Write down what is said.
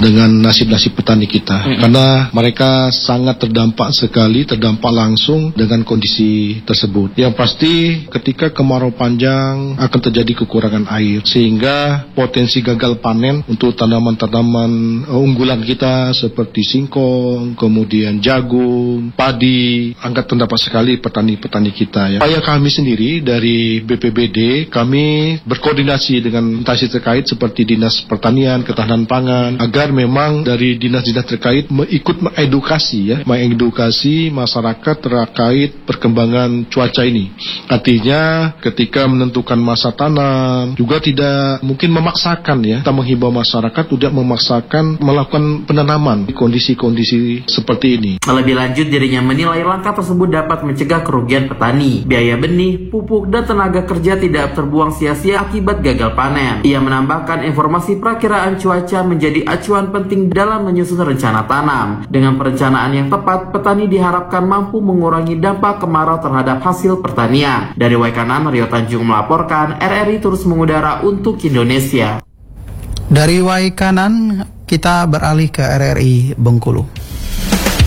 dengan nasib-nasib petani kita. Karena mereka sangat terdampak sekali, terdampak langsung dengan kondisi tersebut. Yang pasti ketika kemarau panjang akan terjadi kekurangan air, sehingga potensi gagal panen untuk tanaman-tanaman unggulan kita seperti singkong, kemudian jagung, padi, akan terdapat sekali petani-petani kita ya. Upaya kami sendiri dari BPBD, kami berkoordinasi dengan instansi terkait seperti Dinas Pertanian, Ketahanan Pangan, agar memang dari dinas-dinas terkait ikut mengedukasi masyarakat terkait perkembangan cuaca ini. Artinya ketika menentukan masa tanam juga tidak mungkin memaksakan ya. Kita menghimbau masyarakat tidak memaksakan melakukan penanaman di kondisi-kondisi seperti ini. Lebih lanjut, dirinya menilai langkah tersebut dapat mencegah kerugian petani. Biaya benih, pupuk, dan tenaga kerja tidak terbuang sia-sia akibat gagal panen. Ia menambahkan informasi perakiraan cuaca menjadi acuan penting dalam menyusun rencana tanam. Dengan perencanaan yang tepat, petani diharapkan mampu mengurangi dampak kemarau terhadap hasil pertanian. Dari Waikanan, Rio Tanjung melaporkan, RRI terus mengudara untuk Indonesia. Dari Waikanan, kita beralih ke RRI Bengkulu.